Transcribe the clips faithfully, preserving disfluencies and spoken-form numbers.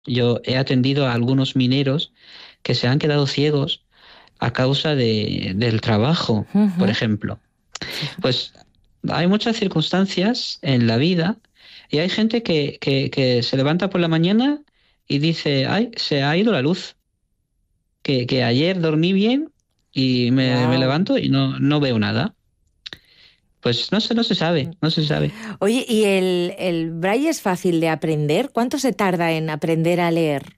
Yo he atendido a algunos mineros que se han quedado ciegos a causa de, del trabajo, por Ujú. ejemplo. Fija- Pues hay muchas circunstancias en la vida y hay gente que, que, que se levanta por la mañana y dice, ay, se ha ido la luz, que, que ayer dormí bien y me, me Wow. levanto y no, no veo nada. Pues no sé, no se sabe, no se sabe. Oye, ¿y el, el braille es fácil de aprender? ¿Cuánto se tarda en aprender a leer?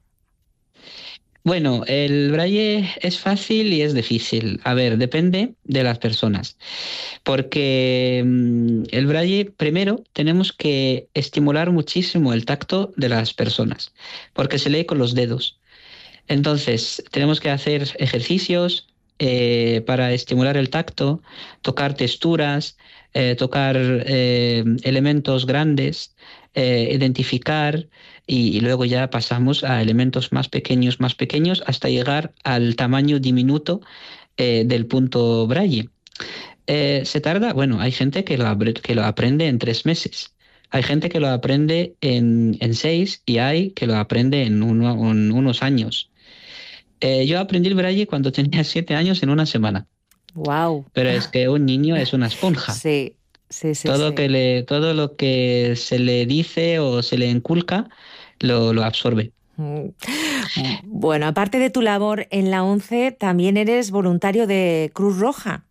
Bueno, el braille es fácil y es difícil. A ver, depende de las personas. Porque mm, el braille, primero, tenemos que estimular muchísimo el tacto de las personas, porque se lee con los dedos. Entonces, tenemos que hacer ejercicios eh, para estimular el tacto, tocar texturas, eh, tocar eh, elementos grandes, eh, identificar y, y luego ya pasamos a elementos más pequeños, más pequeños, hasta llegar al tamaño diminuto eh, del punto braille. Eh, se tarda, bueno, hay gente que lo, apre- que lo aprende en tres meses. Hay gente que lo aprende en, en seis y hay que lo aprende en, uno- en unos años. Eh, yo aprendí el braille cuando tenía siete años en una semana, Wow. pero es que un niño es una esponja. Sí, sí, sí, Todo que sí. le, todo lo que se le dice o se le inculca lo, lo absorbe. Mm. Bueno, aparte de tu labor en la ONCE, también eres voluntario de Cruz Roja.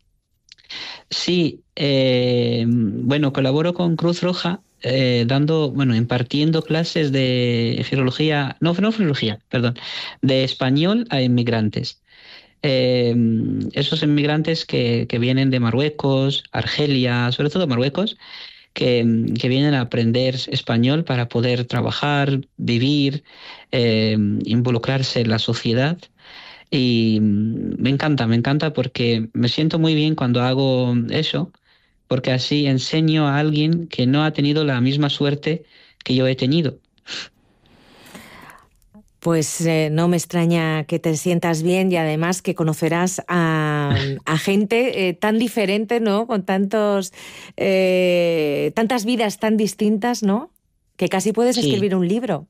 Sí, eh, bueno, colaboro con Cruz Roja eh, dando, bueno, impartiendo clases de filología, no, no filología, perdón, de español a inmigrantes. Eh, esos inmigrantes que, que vienen de Marruecos, Argelia, sobre todo Marruecos, que, que vienen a aprender español para poder trabajar, vivir, eh, involucrarse en la sociedad. Y mm, me encanta, me encanta porque me siento muy bien cuando hago eso, porque así enseño a alguien que no ha tenido la misma suerte que yo he tenido. Pues eh, no me extraña que te sientas bien y además que conocerás a, a gente eh, tan diferente, ¿no? Con tantos, eh, tantas vidas tan distintas, ¿no? Que casi puedes Sí, escribir un libro.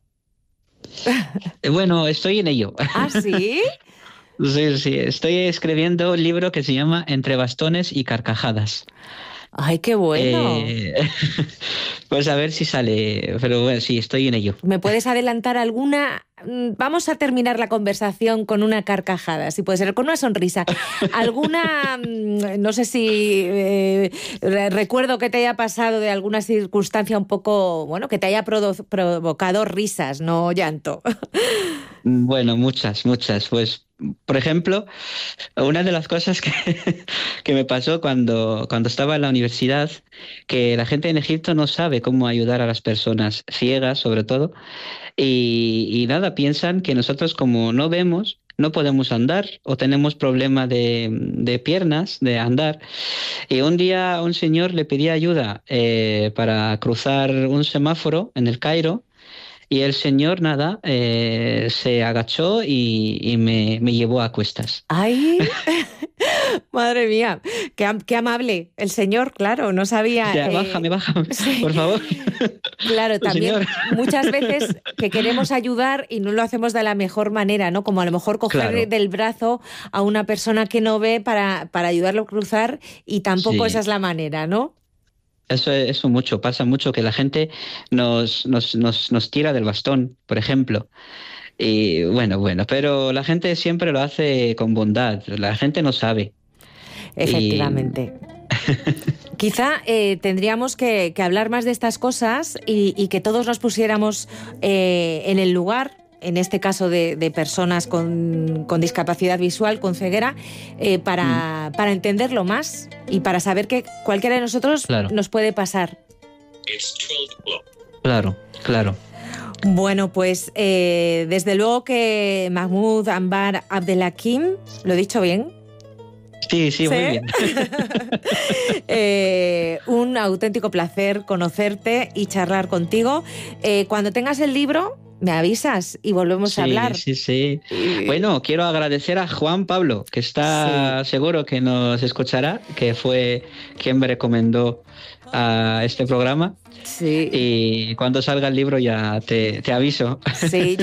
eh, bueno, estoy en ello. ¿Ah, sí? Sí, sí, estoy escribiendo un libro que se llama Entre bastones y carcajadas. ¡Ay, qué bueno! Eh, pues a ver si sale, pero bueno, sí, estoy en ello. ¿Me puedes adelantar alguna? Mm, Vamos a terminar la conversación con una carcajada, si puede ser, con una sonrisa. ¿Alguna, mm, no sé si eh, re- recuerdo que te haya pasado de alguna circunstancia un poco, bueno, que te haya prodo- provocado risas, no llanto? Bueno, muchas, muchas. Pues, por ejemplo, una de las cosas que, que me pasó cuando, cuando estaba en la universidad, que la gente en Egipto no sabe cómo ayudar a las personas ciegas, sobre todo, y, y nada, piensan que nosotros como no vemos, no podemos andar o tenemos problema de, de piernas, de andar. Y un día un señor le pedía ayuda eh, para cruzar un semáforo en el Cairo. Y el señor, nada, eh, se agachó y, y me, me llevó a cuestas. ¡Ay! Madre mía, qué, am- qué amable el señor, claro, no O sabía. sea, eh, bájame, bájame, sí, por favor. claro, también Señor. muchas veces que queremos ayudar y no lo hacemos de la mejor manera, ¿no? Como a lo mejor coger Claro, del brazo a una persona que no ve para, para ayudarlo a cruzar y tampoco esa sí. es la manera, ¿no? Eso, eso mucho, pasa mucho que la gente nos, nos, nos, nos tira del bastón, por ejemplo. Y bueno, bueno, pero la gente siempre lo hace con bondad. La gente no sabe. Y Efectivamente. Quizá eh, tendríamos que, que hablar más de estas cosas y, y que todos nos pusiéramos eh, en el lugar, en este caso de, de personas con, con discapacidad visual, con ceguera, eh, mm, para, para entenderlo más y para saber que cualquiera de nosotros claro, nos puede pasar. claro, claro. Bueno, pues eh, desde luego que Mahmoud Anbar Abdelhakim, ¿lo he dicho bien? Sí, sí, Sí. muy bien. Eh, un auténtico placer conocerte y charlar contigo. Eh, cuando tengas el libro, me avisas y volvemos a Sí, hablar. sí, sí. Y- Bueno, quiero agradecer a Juan Pablo, que sí, está seguro que nos escuchará, que fue quien me recomendó a este programa. Sí. Y cuando salga el libro ya te, te aviso. Sí,